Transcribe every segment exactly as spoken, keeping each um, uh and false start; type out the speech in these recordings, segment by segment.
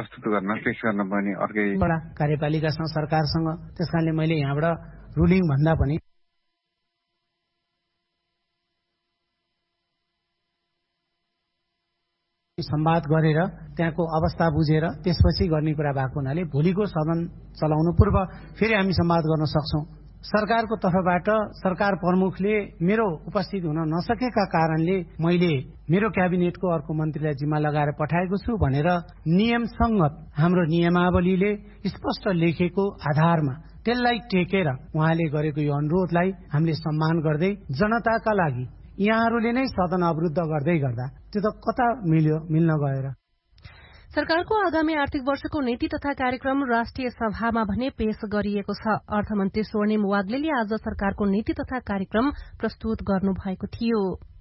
प्रस्तुत गर्न पेश गर्न पनि अर्कै बडा कार्यपालिकासँग सरकारसँग। त्यसकारणले मैले यहाँबाट रुलिङ भन्दा पनि संवाद गरेर त्यहाँको अवस्था बुझेर त्यसपछि गर्ने कुरा भएको हुनाले भोलिको सदन चलाउनु पूर्व फेरि हामी संवाद गर्न सक्छौं। सरकारको तर्फबाट सरकार प्रमुखले मेरो उपस्थित हुन नसकेका कारणले मैले मेरो क्याबिनेटको अर्को मन्त्रीलाई जिम्मा लगाएर पठाएको छु भनेर नियमसङ्गत हाम्रो नियमावलीले स्पष्ट लेखेको आधारमा त्यसलाई टेकेर उहाँले गरेको यो अनुरोधलाई हामीले सम्मान गर्दै जनताका लागि यहाँहरूले नै सदन अवरुद्ध गर्दै गर्दा त्यो त कता मिल्यो मिल्न गएर। सरकारको आगामी आर्थिक वर्षको नीति तथा कार्यक्रम राष्ट्रिय सभामा भने पेश गरिएको छ। अर्थमन्त्री स्वर्णिम वाग्लेले आज सरकारको नीति तथा कार्यक्रम प्रस्तुत गर्नुभएको थियो।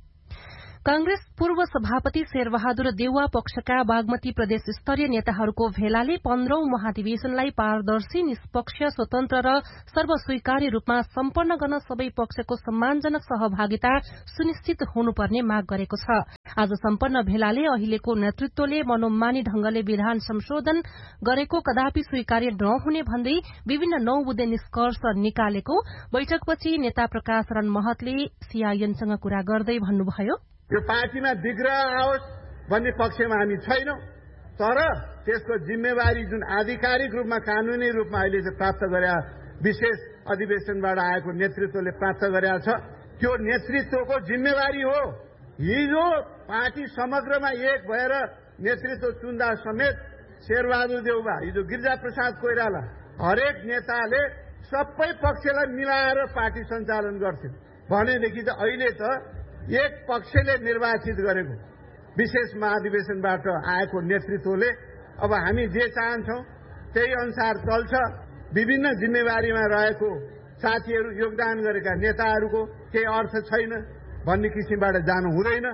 कांग्रेस पूर्व सभापति शेरबहादुर देउवा पक्षका बागमती प्रदेश स्तरीय नेताहरूको भेलाले पन्ध्रौं महाधिवेशनलाई पारदर्शी, निष्पक्ष, स्वतन्त्र र सर्वस्वीकार्य रूपमा सम्पन्न गर्न सबै पक्षको सम्मानजनक सहभागिता सुनिश्चित हुनुपर्ने माग गरेको छ। आज सम्पन्न भेलाले अहिलेको नेतृत्वले मनोमानी ढंगले विधान संशोधन गरेको कदापि स्वीकार्य नहुने भन्दै विभिन्न नौ बुँदे निष्कर्ष निकालेको बैठकपछि नेता प्रकाश रण महतले सीआईएनसँग कुरा गर्दै भन्नुभयो, यो पार्टीमा विग्रह आओस् भन्ने पक्षमा हामी छैनौं, तर त्यसको जिम्मेवारी जुन आधिकारिक रूपमा कानूनी रूपमा अहिले चाहिँ प्राप्त गरे विशेष अधिवेशनबाट आएको नेतृत्वले प्राप्त गरेका छ, त्यो नेतृत्वको जिम्मेवारी हो। हिजो पार्टी समग्रमा एक भएर नेतृत्व चुन्दा समेत शेरबहादुर देउवा, हिजो गिरिजा प्रसाद कोइराला, हरेक नेताले सबै पक्षलाई मिलाएर पार्टी सञ्चालन गर्थे भनेदेखि त अहिले त एक पक्षले निर्वाचित गरेको विशेष महाधिवेशनबाट आएको नेतृत्वले अब हामी जे चाहन्छौं त्यही अनुसार चल्छ। विभिन्न जिम्मेवारीमा रहेको साथीहरू, योगदान गरेका नेताहरूको केही अर्थ छैन भन्ने किसिमबाट जानु हुँदैन।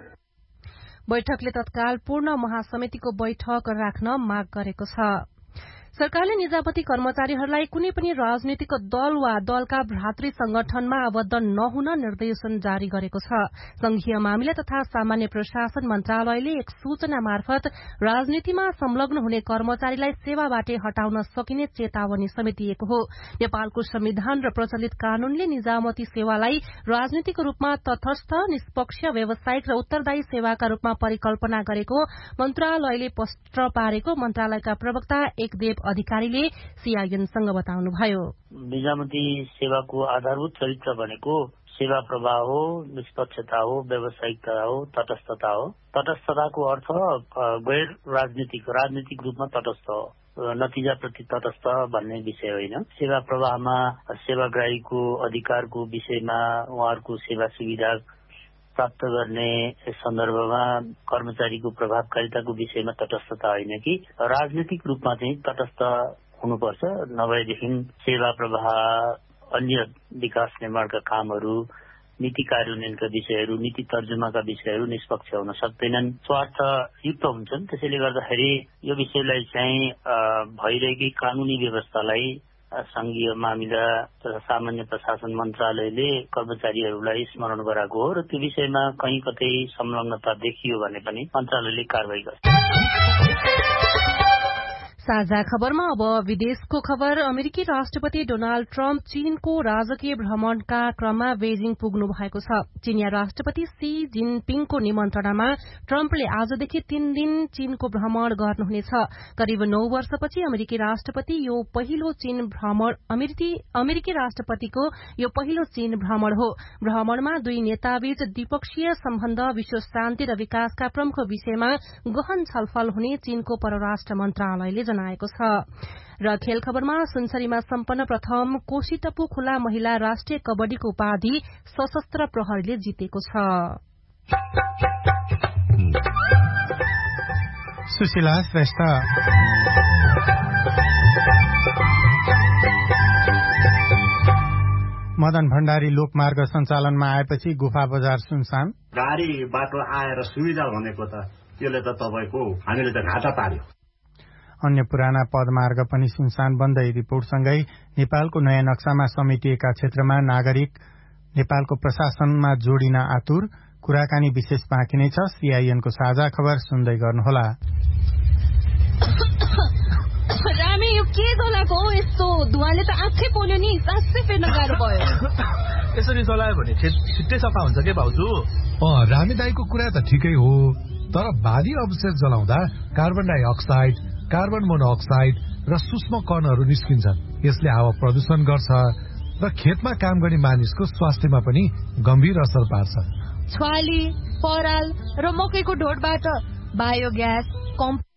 बैठकले तत्काल पूर्ण महासमितिको बैठक राख्न माग गरेको छ। सरकारले निजामती कर्मचारीहरूलाई कुनै पनि राजनीतिक दल वा दलका भ्रातृ संगठनमा आबद्ध नहुन निर्देशन जारी गरेको छ। संघीय मामिला तथा सामान्य प्रशासन मन्त्रालयले एक सूचना मार्फत राजनीतिमा संलग्न हुने कर्मचारीलाई सेवाबाट हटाउन सकिने चेतावनी समेत दिएको हो। नेपालको संविधान र प्रचलित कानूनले निजामती सेवालाई राजनीतिक रूपमा तटस्थ, निष्पक्ष, व्यावसायिक र उत्तरदायी सेवाका रूपमा परिकल्पना गरेको मन्त्रालयले स्पष्ट पारेको मन्त्रालयका प्रवक्ता एकदेव अधिकारीले सीआईएनसँग बताउनुभयो। निजामती सेवाको आधारभूत चरित्र भनेको सेवा प्रवाह हो, निष्पक्षता हो, व्यावसायिकता हो, तटस्थता हो। तटस्थताको अर्थ गैर राजनीतिक राजनीतिक रूपमा तटस्थ हो, नतिजाप्रति तटस्थ भन्ने विषय होइन। सेवा प्रवाहमा सेवाग्राहीको अधिकारको विषयमा उहाँहरूको सेवा सुविधा प्राप्त गर्ने सन्दर्भमा कर्मचारीको प्रभावकारिताको विषयमा तटस्थता होइन कि राजनीतिक रूपमा चाहिँ तटस्थ हुनुपर्छ। नभएदेखि सेवा प्रवाह, अन्य विकास निर्माणका कामहरू, नीति कार्यान्वयनका विषयहरू, नीति तर्जुमाका विषयहरू निष्पक्ष हुन सक्दैनन्, स्वार्थयुक्त हुन्छन्। त्यसैले गर्दाखेरि यो विषयलाई चाहिँ भइरहेकै कानूनी व्यवस्थालाई संघीय मामिला तथा सामान्य प्रशासन मन्त्रालयले कर्मचारीहरूलाई स्मरण गराएको हो र त्यो विषयमा कहीँ कतै संलग्नता देखियो भने पनि मन्त्रालयले कारवाही गर्छ। साझा खबरमा अब विदेशको खबर। अमेरिकी राष्ट्रपति डोनाल्ड ट्रम्प चीनको राजकीय भ्रमणका क्रममा बेजिङ पुग्नु भएको छ। चीनिया राष्ट्रपति सी जिनपिङको निमन्त्रणामा ट्रम्पले आजदेखि तीन दिन चीनको भ्रमण गर्नुहुनेछ। करिब नौ वर्षपछि अमेरिकी राष्ट्रपति यो पहिलो चीन भ्रमण अमेरिकी अमेरिकी राष्ट्रपतिको यो पहिलो चीन भ्रमण हो। भ्रमणमा दुई नेताबीच द्विपक्षीय सम्बन्ध, विश्व शान्ति र विकासका प्रमुख विषयमा गहन छलफल हुने चीनको परराष्ट्र मन्त्रालयले जनाएको छ। र खेल खबरमा सुनसरीमा सम्पन्न प्रथम कोशीटप्पु खुला महिला राष्ट्रिय कबड्डीको उपाधि सशस्त्र प्रहरीले जितेको छ। सुशीला श्रेष्ठ। मदन भण्डारी लोकमार्ग सञ्चालनमा आएपछि गुफा बजार सुनसान। गाडी बाटो आएर सुविधा भनेको त त्यसले त तपाईको हामीले त घाटा पार्यो। अन्य पुराना पदमार्ग पनि सुनसान बन्दै रिपोर्टसँगै नेपालको नयाँ नक्सामा समेटिएका क्षेत्रमा नागरिक नेपालको प्रशासनमा जोडिन आतुर। कुराकानी विशेष बाँकी नै छ। सीआईएनको साझा खबर सुन्दै गर्नुहोला। के जलाएको हो यस्तो धुवाले त आँखै पोल्यो नि सासै फेर्न गाह्रो भयो यसरी जलायो भने खेत छिट्टै सफा हुन्छ के भाउजू अँ रामे दाईको कुरा त ठिकै हो तर भारी अवशेष जलाउँदा कार्बन डाइअक्साइड कार्बन मोनोअक्साइड र सूक्ष्म कणहरू निस्किन्छन् यसले हावा प्रदूषण गर्छ र खेतमा काम गर्ने मानिसको स्वास्थ्यमा पनि गम्भीर असर पार्छ छ्वाली पराल र मकैको ढोडबाट बायोग्यास कम्प